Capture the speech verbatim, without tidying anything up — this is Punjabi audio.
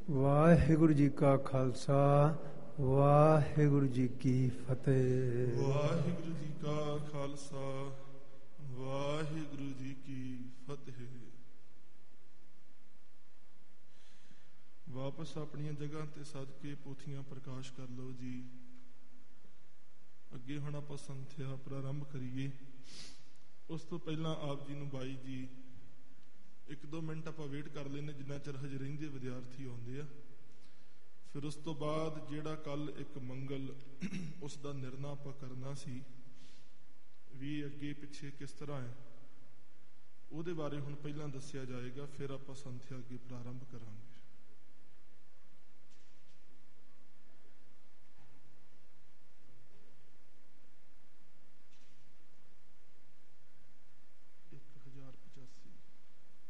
ਵਾਹਿਗੁਰੂ ਜੀ ਕਾ ਖਾਲਸਾ ਵਾਹਿਗੁਰੂ ਜੀ ਕੀ ਫਤਿਹ। ਵਾਹਿਗੁਰੂ ਜੀ ਕਾ ਖਾਲਸਾ ਵਾਹਿਗੁਰੂ ਜੀ ਕੀ ਫਤਿਹ। ਵਾਪਸ ਆਪਣੀਆਂ ਜਗ੍ਹਾ ਤੇ ਸੱਜ ਕੇ ਪੋਥੀਆਂ ਪ੍ਰਕਾਸ਼ ਕਰ ਲਓ ਜੀ। ਅੱਗੇ ਹੁਣ ਆਪਾਂ ਸੰਥਿਆ ਪ੍ਰਾਰੰਭ ਕਰੀਏ। ਉਸ ਤੋਂ ਪਹਿਲਾਂ ਆਪ ਜੀ ਨੂੰ ਬਾਈ ਜੀ ਇੱਕ ਦੋ ਮਿੰਟ ਆਪਾਂ ਵੇਟ ਕਰ ਲੈਂਦੇ, ਜਿੰਨਾ ਚਿਰ ਹਜੇ ਰਹਿੰਦੇ ਵਿਦਿਆਰਥੀ ਆਉਂਦੇ ਆ। ਫਿਰ ਉਸ ਤੋਂ ਬਾਅਦ ਜਿਹੜਾ ਕੱਲ ਇੱਕ ਮੰਗਲ ਉਸ ਦਾ ਨਿਰਣਾ ਆਪਾਂ ਕਰਨਾ ਸੀ ਵੀ ਅੱਗੇ ਪਿੱਛੇ ਕਿਸ ਤਰ੍ਹਾਂ ਹੈ, ਉਹਦੇ ਬਾਰੇ ਹੁਣ ਪਹਿਲਾਂ ਦੱਸਿਆ ਜਾਏਗਾ, ਫਿਰ ਆਪਾਂ ਸੰਥਿਆ ਅੱਗੇ ਪ੍ਰਾਰੰਭ ਕਰਾਂਗੇ।